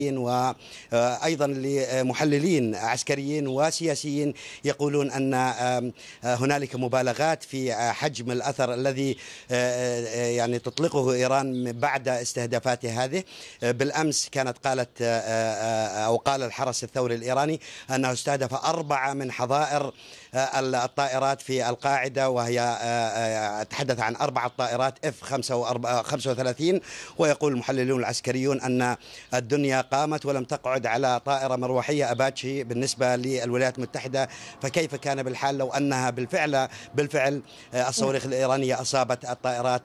وأيضا لمحللين عسكريين وسياسيين يقولون أن هنالك مبالغات في حجم الأثر الذي يعني تطلقه إيران بعد استهدافاتها هذه. بالأمس كانت قالت أو قال الحرس الثوري الإيراني أنه استهدف 4 من حظائر الطائرات في القاعدة، وهي تحدث عن 4 طائرات F-35. ويقول المحللون العسكريون أن الدنيا قامت ولم تقعد على طائرة مروحية أباتشي بالنسبة للولايات المتحدة، فكيف كان بالحال لو أنها بالفعل الصواريخ الإيرانية أصابت الطائرات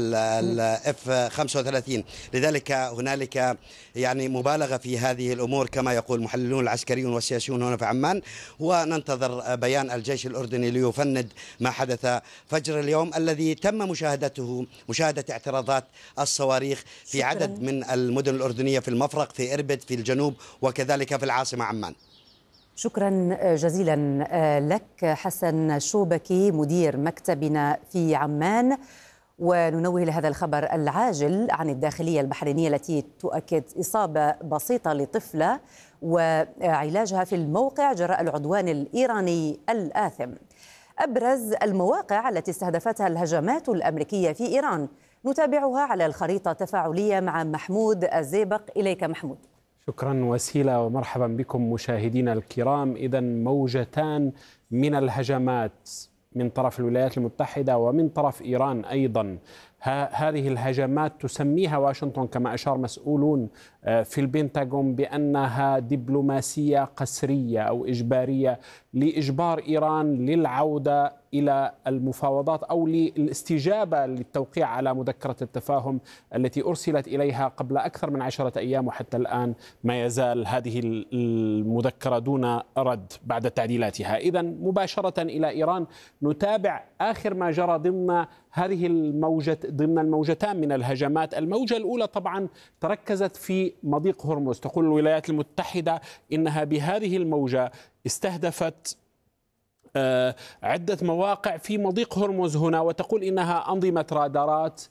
F-35. لذلك هنالك يعني مبالغة في هذه الأمور كما يقول المحللون العسكريون والسياسيون هنا في عمان، وننتظر بيان الجيش الأردني ليفند ما حدث فجر اليوم الذي تم مشاهدة اعتراضات الصواريخ في عدد من المدن الأردنية، في المفرق، في إربد، في الجنوب، وكذلك في العاصمة عمان. شكرا جزيلا لك حسن شوبكي مدير مكتبنا في عمان. وننوه لهذا الخبر العاجل عن الداخلية البحرينية التي تؤكد إصابة بسيطة لطفلة وعلاجها في الموقع جراء العدوان الإيراني الآثم. أبرز المواقع التي استهدفتها الهجمات الأمريكية في إيران نتابعها على الخريطة التفاعلية مع محمود الزيبق. إليك محمود. شكرا وسيلة، ومرحبا بكم مشاهدينا الكرام. إذن موجتان من الهجمات من طرف الولايات المتحدة ومن طرف إيران أيضا. هذه الهجمات تسميها واشنطن كما أشار مسؤولون في البنتاغون بأنها دبلوماسية قسرية أو إجبارية لإجبار إيران للعودة إلى المفاوضات أو للاستجابة للتوقيع على مذكرة التفاهم التي أرسلت إليها قبل أكثر من 10 أيام، وحتى الآن ما يزال هذه المذكرة دون رد بعد تعديلاتها. إذن مباشرة إلى إيران نتابع آخر ما جرى ضمن هذه الموجتان من الهجمات. الموجة الأولى طبعا تركزت في مضيق هرمز. تقول الولايات المتحدة إنها بهذه الموجة استهدفت عدة مواقع في مضيق هرمز هنا، وتقول إنها أنظمة رادارات،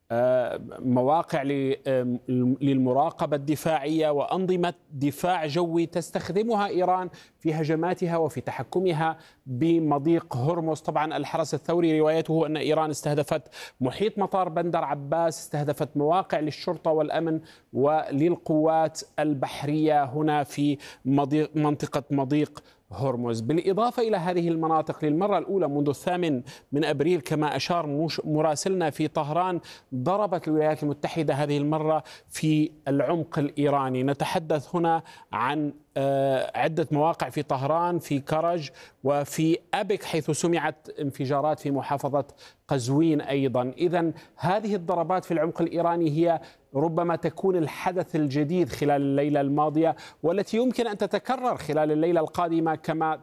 مواقع للمراقبة الدفاعية وأنظمة دفاع جوي تستخدمها إيران في هجماتها وفي تحكمها بمضيق هرمز. طبعا الحرس الثوري روايته أن إيران استهدفت محيط مطار بندر عباس، استهدفت مواقع للشرطة والأمن وللقوات البحرية هنا في منطقة مضيق هرمز. بالإضافة إلى هذه المناطق للمرة الأولى منذ 8 أبريل كما أشار مراسلنا في طهران، ضربت الولايات المتحدة هذه المرة في العمق الإيراني. نتحدث هنا عن عدة مواقع في طهران، في كرج، وفي أبك حيث سمعت انفجارات في محافظة قزوين أيضا. إذن هذه الضربات في العمق الإيراني هي ربما تكون الحدث الجديد خلال الليلة الماضية، والتي يمكن أن تتكرر خلال الليلة القادمة، كما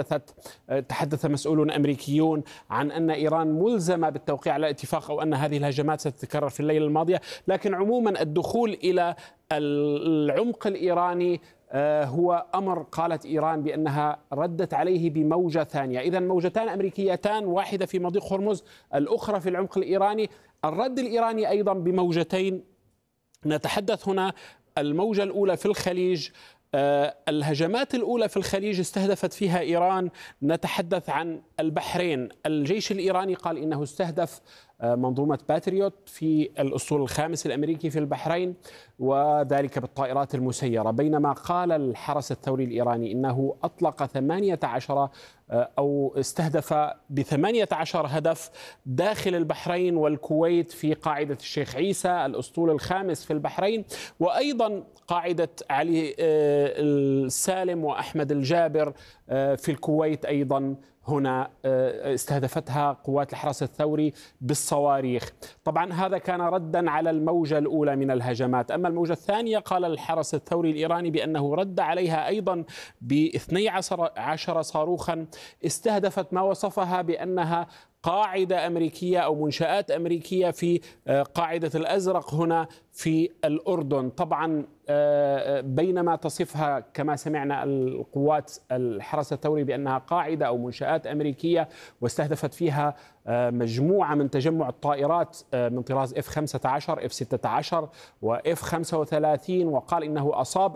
تحدث مسؤولون أمريكيون عن أن إيران ملزمة بالتوقيع على اتفاق أو أن هذه الهجمات ستتكرر في الليلة الماضية. لكن عموما الدخول إلى العمق الإيراني هو أمر قالت إيران بأنها ردت عليه بموجة ثانية. إذن موجتان أمريكيتان، واحدة في مضيق هرمز، الأخرى في العمق الإيراني. الرد الإيراني أيضا بموجتين. نتحدث هنا الموجة الأولى في الخليج. الهجمات الأولى في الخليج استهدفت فيها إيران، نتحدث عن البحرين. الجيش الإيراني قال إنه استهدف منظومة باتريوت في الأسطول الخامس الأمريكي في البحرين، وذلك بالطائرات المسيرة، بينما قال الحرس الثوري الإيراني إنه أطلق 18 أو استهدف ب18 هدف داخل البحرين والكويت في قاعدة الشيخ عيسى الأسطول الخامس في البحرين، وأيضا قاعدة علي السالم وأحمد الجابر في الكويت أيضا هنا استهدفتها قوات الحرس الثوري بالصواريخ. طبعا هذا كان ردا على الموجة الأولى من الهجمات. أما الموجة الثانية قال الحرس الثوري الإيراني بأنه رد عليها أيضا ب12 صاروخا استهدفت ما وصفها بأنها قاعدة أمريكية أو منشآت أمريكية في قاعدة الأزرق هنا في الأردن. طبعا بينما تصفها كما سمعنا القوات الحرس الثوري بأنها قاعدة أو منشآت أمريكية، واستهدفت فيها مجموعة من تجمع الطائرات من طراز F-15 F-16 و F-35، وقال إنه أصاب